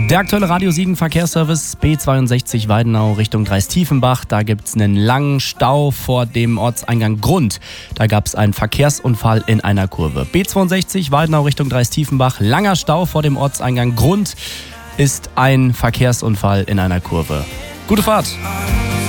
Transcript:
Der aktuelle Radio Siegen Verkehrsservice B62 Weidenau Richtung Dreistiefenbach. Da gibt es einen langen Stau vor dem Ortseingang Grund. Da gab es einen Verkehrsunfall in einer Kurve. B62 Weidenau Richtung Dreistiefenbach. Langer Stau vor dem Ortseingang Grund ist ein Verkehrsunfall in einer Kurve. Gute Fahrt!